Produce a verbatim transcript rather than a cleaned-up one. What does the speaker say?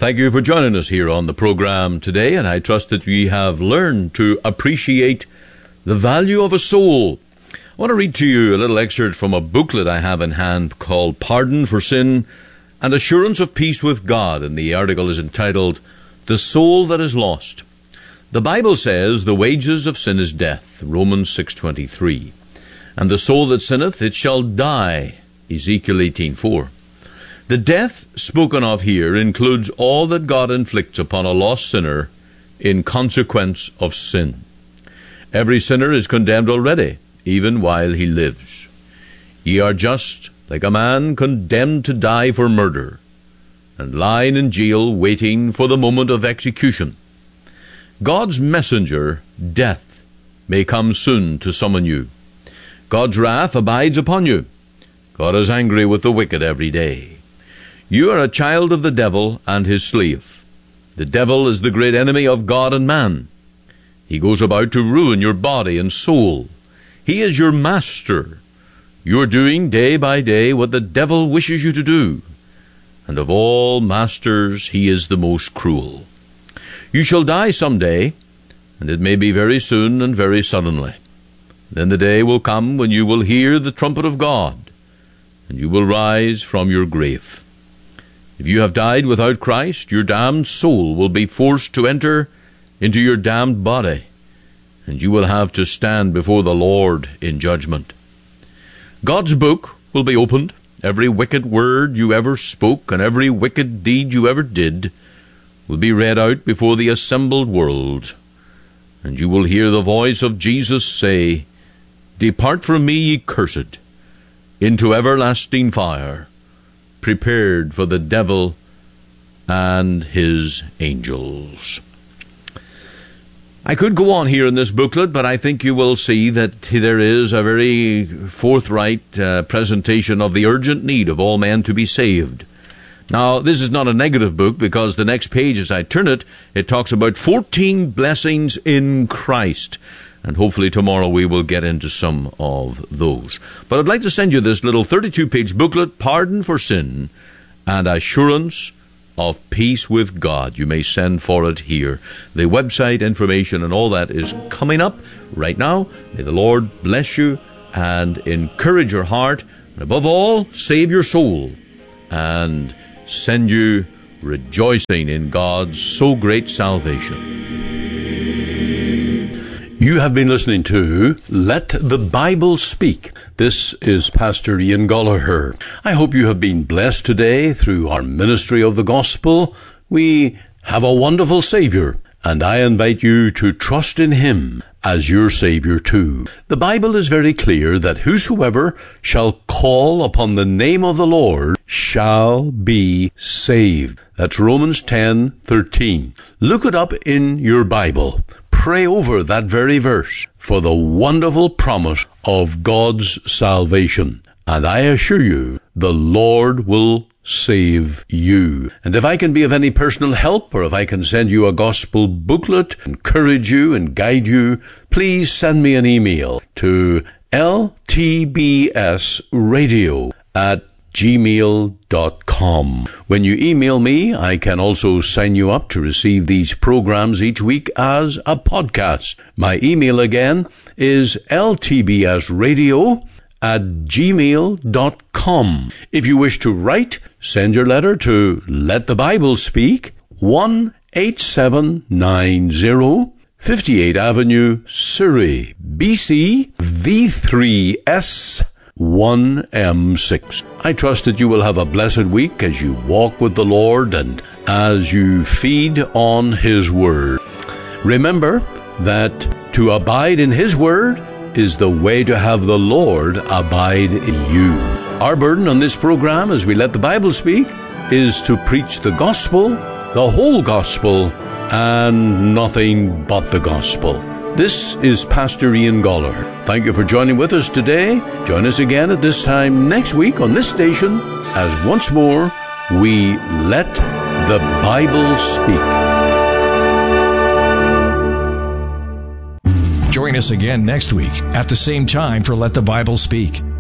Thank you for joining us here on the program today, and I trust that we have learned to appreciate the value of a soul. I want to read to you a little excerpt from a booklet I have in hand called Pardon for Sin and Assurance of Peace with God, and the article is entitled, The Soul That Is Lost. The Bible says, the wages of sin is death, Romans six twenty-three. And the soul that sinneth, it shall die, Ezekiel eighteen four. The death spoken of here includes all that God inflicts upon a lost sinner in consequence of sin. Every sinner is condemned already, even while he lives. Ye are just like a man condemned to die for murder, and lying in jail waiting for the moment of execution. God's messenger, death, may come soon to summon you. God's wrath abides upon you. God is angry with the wicked every day. You are a child of the devil and his slave. The devil is the great enemy of God and man. He goes about to ruin your body and soul. He is your master. You are doing day by day what the devil wishes you to do. And of all masters, he is the most cruel. You shall die some day, and it may be very soon and very suddenly. Then the day will come when you will hear the trumpet of God, and you will rise from your grave. If you have died without Christ, your damned soul will be forced to enter into your damned body, and you will have to stand before the Lord in judgment. God's book will be opened. Every wicked word you ever spoke and every wicked deed you ever did will be read out before the assembled world, and you will hear the voice of Jesus say, Depart from me, ye cursed, into everlasting fire, prepared for the devil and his angels. I could go on here in this booklet, but I think you will see that there is a very forthright uh, presentation of the urgent need of all men to be saved. Now, this is not a negative book, because the next page, as I turn it, it talks about fourteen blessings in Christ. And hopefully tomorrow we will get into some of those. But I'd like to send you this little thirty-two page booklet, Pardon for Sin and Assurance of Peace with God. You may send for it here. The website information and all that is coming up right now. May the Lord bless you and encourage your heart, and above all, save your soul and send you rejoicing in God's so great salvation. You have been listening to Let the Bible Speak. This is Pastor Ian Gollaher. I hope you have been blessed today through our ministry of the gospel. We have a wonderful Savior, and I invite you to trust in Him as your Savior too. The Bible is very clear that whosoever shall call upon the name of the Lord shall be saved. That's Romans ten thirteen. Look it up in your Bible. Pray over that very verse for the wonderful promise of God's salvation. And I assure you, the Lord will save you. And if I can be of any personal help, or if I can send you a gospel booklet, encourage you and guide you, please send me an email to l t b s radio at gmail dot com. When you email me, I can also sign you up to receive these programs each week as a podcast. My email again is l t b s radio at gmail dot com. If you wish to write, send your letter to Let the Bible Speak, one eight seven nine zero, fifty-eighth Avenue, Surrey, B C, V three S one M six. I trust that you will have a blessed week as you walk with the Lord and as you feed on His Word. Remember that to abide in His Word is the way to have the Lord abide in you. Our burden on this program, as we let the Bible speak, is to preach the gospel, the whole gospel, and nothing but the gospel. This is Pastor Ian Gollaher. Thank you for joining with us today. Join us again at this time next week on this station as once more we let the Bible speak. Join us again next week at the same time for Let the Bible Speak.